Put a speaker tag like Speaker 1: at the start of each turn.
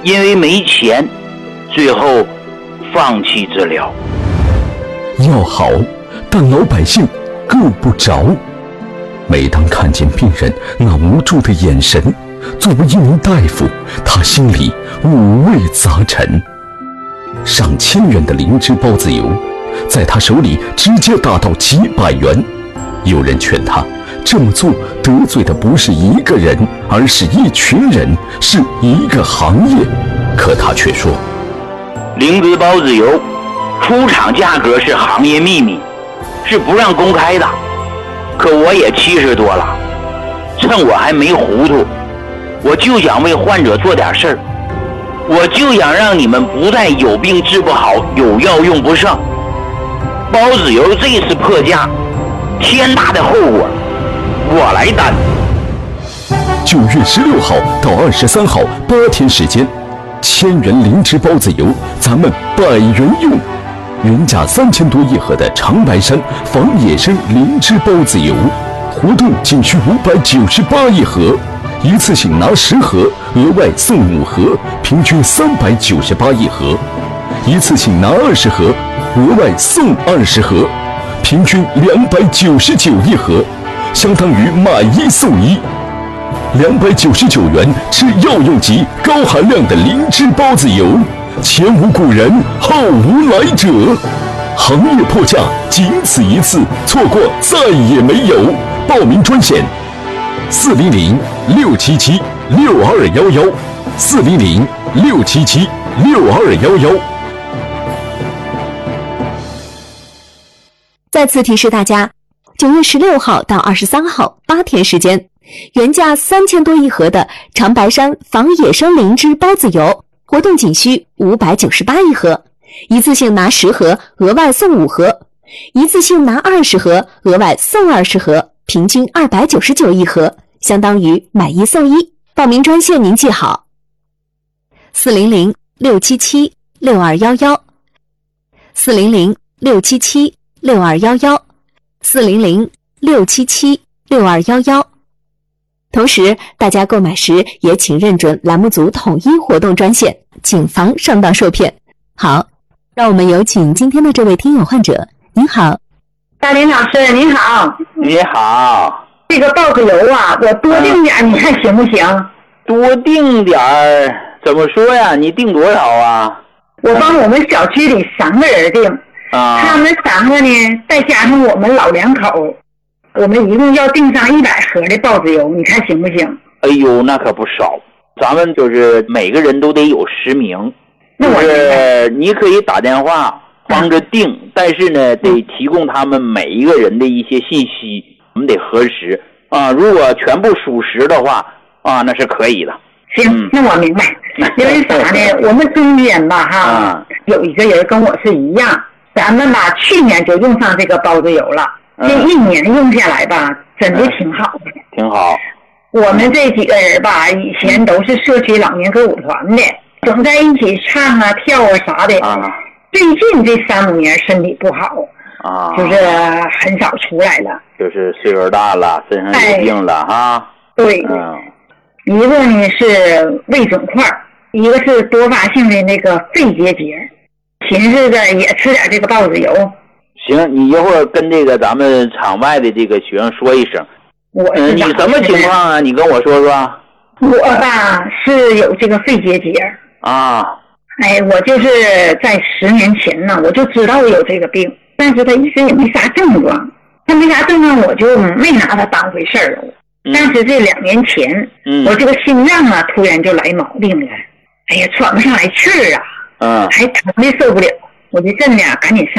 Speaker 1: 因为没钱，最后放弃治疗。
Speaker 2: 药好，但老百姓够不着。每当看见病人那无助的眼神，作为一名大夫，他心里五味杂陈。上千元的灵芝孢子油，在他手里直接达到几百元。有人劝他这么做得罪的不是一个人，而是一群人，是一个行业。可他却说，
Speaker 1: 灵芝孢子油出厂价格是行业秘密，是不让公开的。可我也70多了，趁我还没糊涂，我就想为患者做点事儿，我就想让你们不再有病治不好，有药用不上。孢子油这次破价，天大的后果我来担。
Speaker 2: 9月16号到23号8天时间，1000元灵芝孢子油，咱们100元用。原价3000多一盒的长白山防野生灵芝孢子油，活动仅需598一盒，一次性拿10盒，额外送5盒，平均398一盒；一次性拿20盒，额外送20盒，平均299一盒，相当于买1送1。299元吃药用级高含量的灵芝孢子油，前无古人后无来者，行业破价仅此一次，错过再也没有。报名专线400-677-6211，400-677-6211。
Speaker 3: 再次提示大家，9月16号到23号8天时间，原价3000多一盒的长白山防野生灵芝孢子油，活动仅需598一盒，一次性拿10盒，额外送5盒；一次性拿20盒，额外送20盒，平均299一盒，相当于买1送1。报名专线您记好，400-677-6211，400-677-6211，400-677-6211。同时，大家购买时也请认准栏目组统一活动专线，谨防上当受骗。好，让我们有请今天的这位听友患者。您好，
Speaker 4: 大林老师，您好。
Speaker 1: 你好，
Speaker 4: 这个孢子油啊，我多订点，你看行不行？
Speaker 1: 多订点儿，怎么说呀？你订多少啊？
Speaker 4: 我帮我们小区里3个人订，他们3个呢，再加上我们老两口，我们一共要订上100盒的孢子油，你看行不行？
Speaker 1: 哎呦，那可不少。咱们就是每个人都得有实名，就是你可以打电话帮着订，但是呢，得提供他们每一个人的一些信息，我们得核实啊。如果全部属实的话啊，那是可以的。
Speaker 4: 行，那我明白。因为啥呢？我们中间吧哈，有一个人跟我是一样，咱们吧去年就用上这个孢子油了，这1年用下来吧，真的挺好的。
Speaker 1: 挺好。
Speaker 4: 我们这几个人吧，以前都是社区老年歌舞团的，总在一起唱啊、跳啊啥的。最近这3、5年身体不好就是很少出来了，
Speaker 1: 就是岁数大了，身上有病了哈。
Speaker 4: 对，一个呢是胃肿块，一个是多发性的那个肺结节，寻思着也吃点这个孢子油。
Speaker 1: 行，你一会儿跟这个咱们场外的这个学生说一声。你什么情况啊？你跟我说说。
Speaker 4: 我吧是有这个肺结节我就是在10年前呢，我就知道我有这个病，但是他一直也没啥症状，我就没拿它当回事儿了。但是这2年前，我这个心脏啊突然就来毛病了，哎呀，喘不上来气儿还疼的受不了，我就真的赶紧上